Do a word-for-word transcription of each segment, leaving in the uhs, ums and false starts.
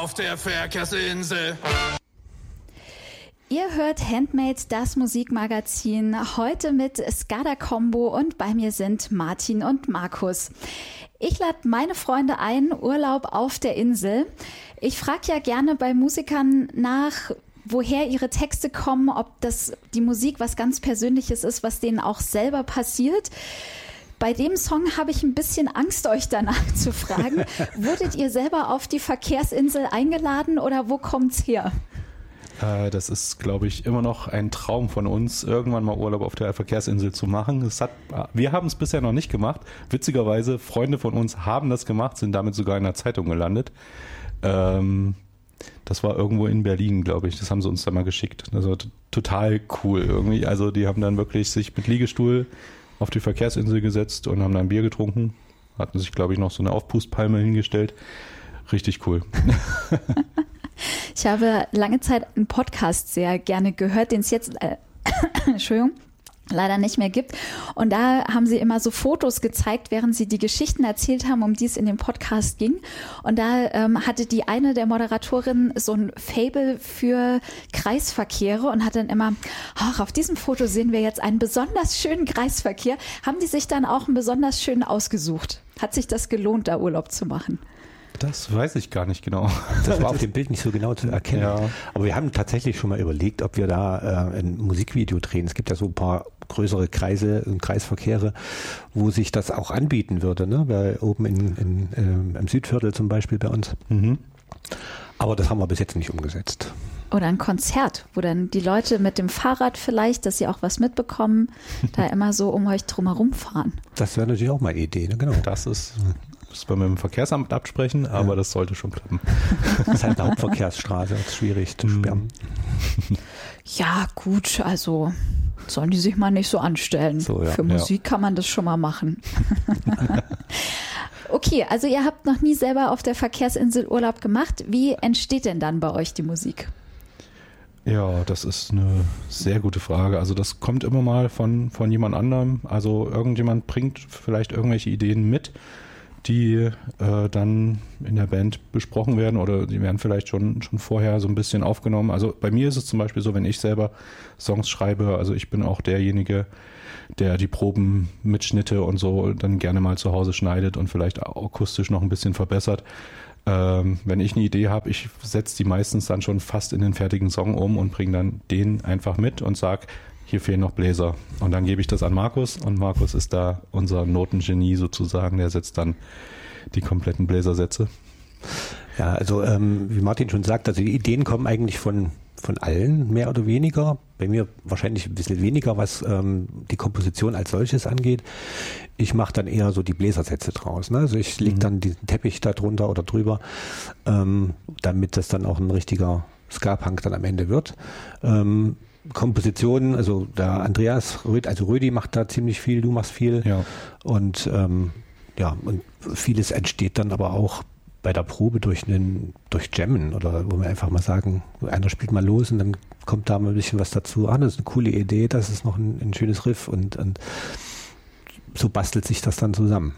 auf der Verkehrsinsel. Ihr hört Handmade, das Musikmagazin, heute mit Skada Combo und bei mir sind Martin und Markus. Ich lade meine Freunde ein, Urlaub auf der Insel. Ich frage ja gerne bei Musikern nach, woher ihre Texte kommen, ob das die Musik was ganz Persönliches ist, was denen auch selber passiert. Bei dem Song habe ich ein bisschen Angst, euch danach zu fragen. Wurdet ihr selber auf die Verkehrsinsel eingeladen oder wo kommt's her? Das ist, glaube ich, immer noch ein Traum von uns, irgendwann mal Urlaub auf der Verkehrsinsel zu machen. Das hat, wir haben es bisher noch nicht gemacht. Witzigerweise, Freunde von uns haben das gemacht, sind damit sogar in der Zeitung gelandet. Ähm, das war irgendwo in Berlin, glaube ich. Das haben sie uns dann mal geschickt. Das war t- total cool irgendwie. Also die haben dann wirklich sich mit Liegestuhl auf die Verkehrsinsel gesetzt und haben dann Bier getrunken. Hatten sich, glaube ich, noch so eine Aufpustpalme hingestellt. Richtig cool. Ich habe lange Zeit einen Podcast sehr gerne gehört, den es jetzt, äh, Entschuldigung, leider nicht mehr gibt. Und da haben sie immer so Fotos gezeigt, während sie die Geschichten erzählt haben, um die es in dem Podcast ging. Und da ähm, hatte die eine der Moderatorinnen so ein Faible für Kreisverkehre und hat dann immer, ach, auf diesem Foto sehen wir jetzt einen besonders schönen Kreisverkehr. Haben die sich dann auch einen besonders schönen ausgesucht? Hat sich das gelohnt, da Urlaub zu machen? Das weiß ich gar nicht genau. Das war auf dem Bild nicht so genau zu erkennen. Ja. Aber wir haben tatsächlich schon mal überlegt, ob wir da äh, ein Musikvideo drehen. Es gibt ja so ein paar größere Kreise und Kreisverkehre, wo sich das auch anbieten würde, ne? Weil oben in, in, äh, im Südviertel zum Beispiel bei uns. Mhm. Aber das haben wir bis jetzt nicht umgesetzt. Oder ein Konzert, wo dann die Leute mit dem Fahrrad vielleicht, dass sie auch was mitbekommen, da immer so um euch drumherum fahren. Das wäre natürlich auch mal eine Idee, ne? Genau. Das ist... Das müssen wir mit dem Verkehrsamt absprechen, aber ja. Das sollte schon klappen. Das ist halt eine Hauptverkehrsstraße, das ist schwierig zu sperren. Ja, gut, also sollen die sich mal nicht so anstellen. So, ja. Für Musik ja. kann man das schon mal machen. Okay, also ihr habt noch nie selber auf der Verkehrsinsel Urlaub gemacht. Wie entsteht denn dann bei euch die Musik? Ja, das ist eine sehr gute Frage. Also das kommt immer mal von, von jemand anderem. Also irgendjemand bringt vielleicht irgendwelche Ideen mit, die äh, dann in der Band besprochen werden oder die werden vielleicht schon, schon vorher so ein bisschen aufgenommen. Also bei mir ist es zum Beispiel so, wenn ich selber Songs schreibe, also ich bin auch derjenige, der die Proben Mitschnitte und so dann gerne mal zu Hause schneidet und vielleicht akustisch noch ein bisschen verbessert. Ähm, wenn ich eine Idee habe, ich setze die meistens dann schon fast in den fertigen Song um und bringe dann den einfach mit und sage, hier fehlen noch Bläser. Und dann gebe ich das an Markus und Markus ist da unser Notengenie sozusagen, der setzt dann die kompletten Bläsersätze. Ja, also ähm, wie Martin schon sagt, also die Ideen kommen eigentlich von, von allen, mehr oder weniger. Bei mir wahrscheinlich ein bisschen weniger, was ähm, die Komposition als solches angeht. Ich mache dann eher so die Bläsersätze draus. Ne? Also ich lege dann diesen Teppich da drunter oder drüber, ähm, damit das dann auch ein richtiger Ska-Punk dann am Ende wird. Ähm, Kompositionen, also der Andreas, also Rödi macht da ziemlich viel, du machst viel. Ja. Und ähm, ja, und vieles entsteht dann aber auch bei der Probe durch einen, durch Jammen oder wo wir einfach mal sagen, einer spielt mal los und dann kommt da mal ein bisschen was dazu. Ah, das ist eine coole Idee, das ist noch ein, ein schönes Riff und, und so bastelt sich das dann zusammen.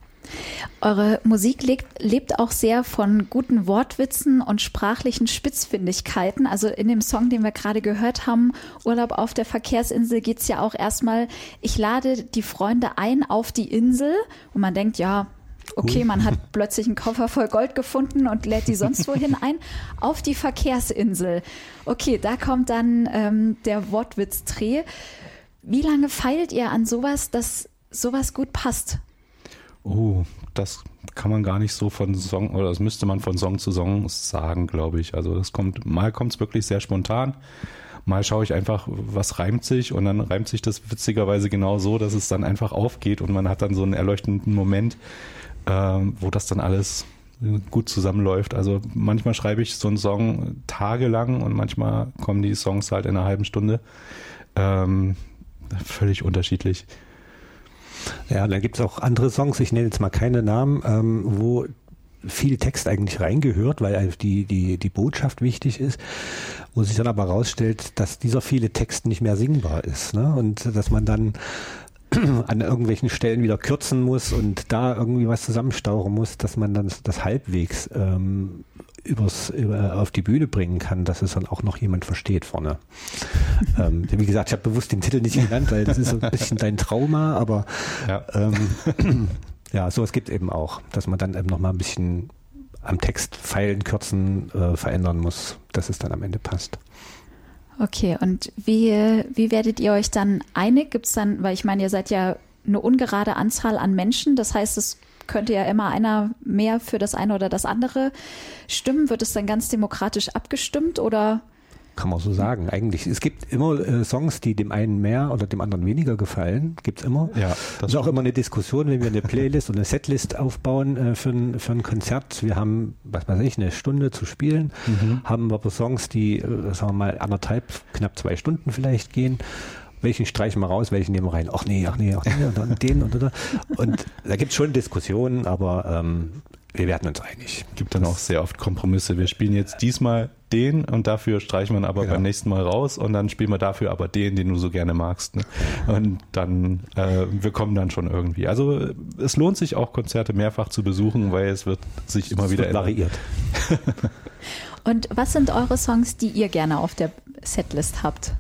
Eure Musik lebt, lebt auch sehr von guten Wortwitzen und sprachlichen Spitzfindigkeiten. Also in dem Song, den wir gerade gehört haben, Urlaub auf der Verkehrsinsel, geht es ja auch erstmal, ich lade die Freunde ein auf die Insel und man denkt, ja, okay, man hat plötzlich einen Koffer voll Gold gefunden und lädt die sonst wohin ein, auf die Verkehrsinsel. Okay, da kommt dann ähm, der Wortwitzdreh. Wie lange feilt ihr an sowas, dass sowas gut passt? Oh, das kann man gar nicht so von Song, oder das müsste man von Song zu Song sagen, glaube ich. Also das kommt, mal kommt es wirklich sehr spontan, mal schaue ich einfach, was reimt sich und dann reimt sich das witzigerweise genau so, dass es dann einfach aufgeht und man hat dann so einen erleuchtenden Moment, äh, wo das dann alles gut zusammenläuft. Also manchmal schreibe ich so einen Song tagelang und manchmal kommen die Songs halt in einer halben Stunde. Ähm, völlig unterschiedlich. Ja, dann gibt es auch andere Songs, ich nenne jetzt mal keine Namen, ähm, wo viel Text eigentlich reingehört, weil die, die, die Botschaft wichtig ist, wo sich dann aber herausstellt, dass dieser viele Text nicht mehr singbar ist, ne? Und dass man dann an irgendwelchen Stellen wieder kürzen muss und da irgendwie was zusammenstauchen muss, dass man dann das halbwegs ähm, übers, über, auf die Bühne bringen kann, dass es dann auch noch jemand versteht vorne. ähm, wie gesagt, ich habe bewusst den Titel nicht genannt, weil das ist so ein bisschen dein Trauma, aber ja, ähm, ja sowas gibt eben auch, dass man dann eben noch mal ein bisschen am Text feilen, kürzen, äh, verändern muss, dass es dann am Ende passt. Okay, und wie, wie werdet ihr euch dann einig? Gibt es dann, weil ich meine, ihr seid ja eine ungerade Anzahl an Menschen, das heißt, es könnte ja immer einer mehr für das eine oder das andere stimmen. Wird es dann ganz demokratisch abgestimmt oder? Kann man so sagen, eigentlich. Es gibt immer äh, Songs, die dem einen mehr oder dem anderen weniger gefallen. Gibt es immer. Ja, das ist auch immer eine Diskussion, wenn wir eine Playlist oder eine Setlist aufbauen äh, für, ein, für ein Konzert. Wir haben, was weiß ich, eine Stunde zu spielen, mhm. haben aber Songs, die, äh, sagen wir mal, anderthalb, knapp zwei Stunden vielleicht gehen. Welchen streichen wir raus, welchen nehmen wir rein? Ach nee, ach nee, ach nee, und dann den und oder. Und da gibt es schon Diskussionen, aber ähm, wir werden uns einig. Gibt dann auch sehr oft Kompromisse. Wir spielen jetzt diesmal den und dafür streichen wir ihn aber genau. beim nächsten Mal raus und dann spielen wir dafür aber den, den du so gerne magst. Ne? Und dann, äh, wir kommen dann schon irgendwie. Also es lohnt sich auch, Konzerte mehrfach zu besuchen, weil es wird sich immer es wieder wird variiert. Und was sind eure Songs, die ihr gerne auf der Setlist habt?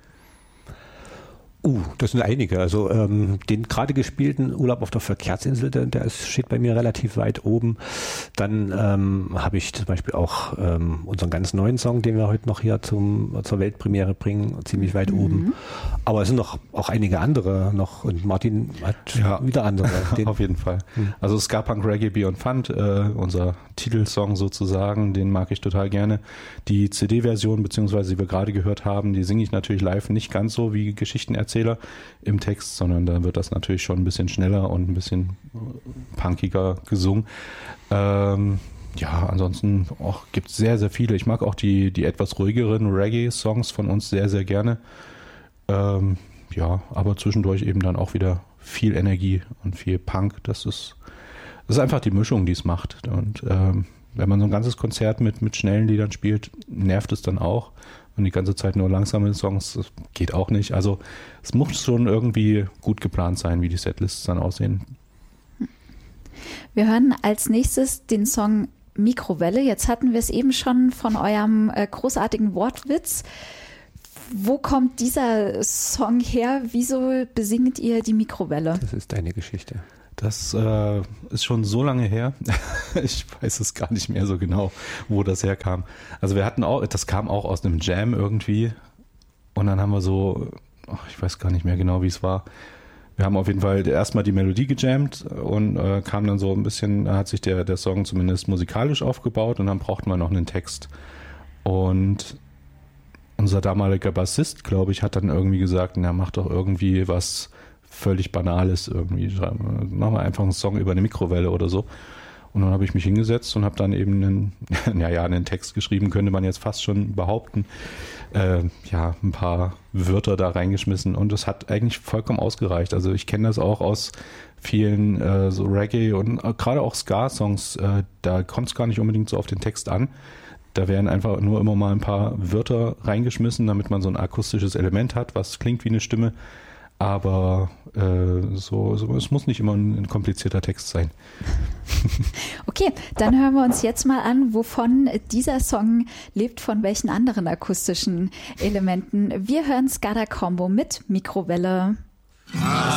Uh, das sind einige. Also ähm, den gerade gespielten Urlaub auf der Verkehrsinsel, der, der ist, steht bei mir relativ weit oben. Dann ähm, habe ich zum Beispiel auch ähm, unseren ganz neuen Song, den wir heute noch hier zum, zur Weltpremiere bringen, ziemlich weit mhm. oben. Aber es sind noch auch einige andere noch und Martin hat ja wieder andere. Den auf jeden Fall. Mhm. Also Ska Punk Reggae Beyond Fun, äh, unser Titelsong sozusagen, den mag ich total gerne. Die C D-Version, beziehungsweise die wir gerade gehört haben, die singe ich natürlich live nicht ganz so wie Geschichten erzählen im Text, sondern da wird das natürlich schon ein bisschen schneller und ein bisschen punkiger gesungen. Ähm, ja, ansonsten gibt es sehr, sehr viele. Ich mag auch die, die etwas ruhigeren Reggae-Songs von uns sehr, sehr gerne. Ähm, ja, aber zwischendurch eben dann auch wieder viel Energie und viel Punk. Das ist, das ist einfach die Mischung, die es macht. Und ähm, wenn man so ein ganzes Konzert mit, mit schnellen Liedern spielt, nervt es dann auch. Und die ganze Zeit nur langsame Songs, das geht auch nicht. Also es muss schon irgendwie gut geplant sein, wie die Setlists dann aussehen. Wir hören als nächstes den Song Mikrowelle. Jetzt hatten wir es eben schon von eurem äh, großartigen Wortwitz. Wo kommt dieser Song her? Wieso besingt ihr die Mikrowelle? Das ist deine Geschichte. Das äh, ist schon so lange her. Ich weiß es gar nicht mehr so genau, wo das herkam. Also wir hatten auch, das kam auch aus einem Jam irgendwie. Und dann haben wir so, ach, ich weiß gar nicht mehr genau, wie es war. Wir haben auf jeden Fall erstmal die Melodie gejammt und äh, kam dann so ein bisschen, hat sich der, der Song zumindest musikalisch aufgebaut und dann brauchten wir noch einen Text. Und unser damaliger Bassist, glaube ich, hat dann irgendwie gesagt, na, mach doch irgendwie was völlig Banales irgendwie. Machen wir einfach einen Song über eine Mikrowelle oder so. Und dann habe ich mich hingesetzt und habe dann eben einen, ja, ja, einen Text geschrieben, könnte man jetzt fast schon behaupten. Äh, ja, ein paar Wörter da reingeschmissen und das hat eigentlich vollkommen ausgereicht. Also ich kenne das auch aus vielen äh, so Reggae und äh, gerade auch Ska-Songs. Äh, da kommt es gar nicht unbedingt so auf den Text an. Da werden einfach nur immer mal ein paar Wörter reingeschmissen, damit man so ein akustisches Element hat, was klingt wie eine Stimme. Aber äh, so, so, es muss nicht immer ein, ein komplizierter Text sein. Okay, dann hören wir uns jetzt mal an, wovon dieser Song lebt, von welchen anderen akustischen Elementen. Wir hören Skada Combo mit Mikrowelle.